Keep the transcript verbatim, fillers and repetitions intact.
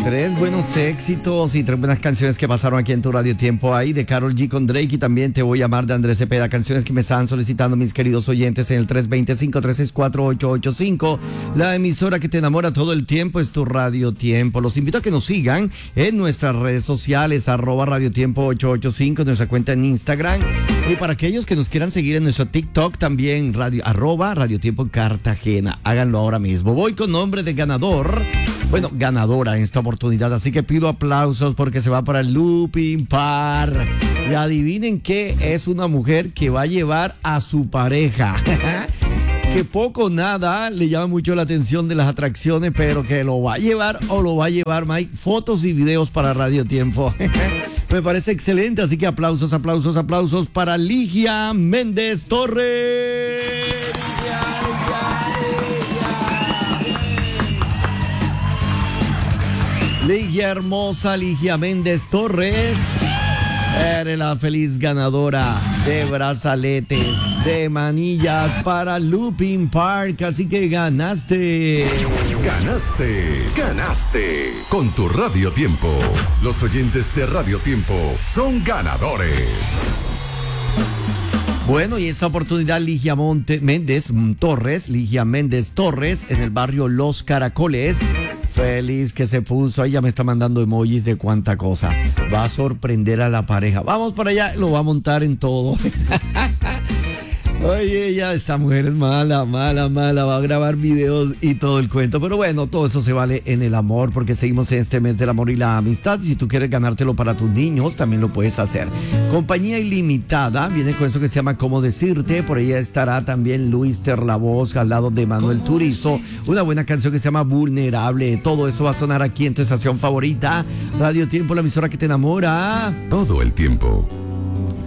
Tres buenos éxitos y tres buenas canciones que pasaron aquí en tu Radio Tiempo. Ahí de Karol G con Drake y también Te Voy a Amar de Andrés Cepeda. Canciones que me estaban solicitando mis queridos oyentes en el tres dos cero, cinco tres seis cuatro, ocho ocho cinco. La emisora que te enamora todo el tiempo es tu Radio Tiempo. Los invito a que nos sigan en nuestras redes sociales, arroba Radio Tiempo ocho ocho cinco, nuestra cuenta en Instagram. Y para aquellos que nos quieran seguir en nuestro TikTok también, radio, arroba Radio Tiempo Cartagena. Háganlo ahora mismo. Voy con nombre de ganador. Bueno, ganadora en esta oportunidad, así que pido aplausos porque se va para el Looping Par. Y adivinen qué, es una mujer que va a llevar a su pareja. Que poco o nada le llama mucho la atención de las atracciones, pero que lo va a llevar o lo va a llevar, Mike. Fotos y videos para Radio Tiempo. Me parece excelente, así que aplausos, aplausos, aplausos para Ligia Méndez Torres. Ligia hermosa, Ligia Méndez Torres, eres la feliz ganadora de brazaletes, de manillas para Looping Park, así que ganaste. Ganaste, ganaste con tu Radio Tiempo. Los oyentes de Radio Tiempo son ganadores. Bueno, y esta oportunidad Ligia Monte, Méndez Torres, Ligia Méndez Torres, en el barrio Los Caracoles. Feliz que se puso, ahí ya me está mandando emojis de cuánta cosa. Va a sorprender a la pareja. Vamos para allá, lo va a montar en todo. Oye, ella, esta mujer es mala, mala, mala, va a grabar videos y todo el cuento. Pero bueno, todo eso se vale en el amor, porque seguimos en este mes del amor y la amistad. Si tú quieres ganártelo para tus niños, también lo puedes hacer. Compañía Ilimitada, viene con eso que se llama Cómo Decirte. Por ella estará también Luis Terlavoz, al lado de Manuel Turizo. Una buena canción que se llama Vulnerable. Todo eso va a sonar aquí en tu estación favorita. Radio Tiempo, la emisora que te enamora todo el tiempo.